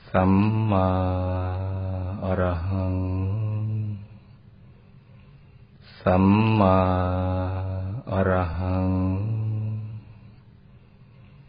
สัมมาอรหังสัมมาอรหัง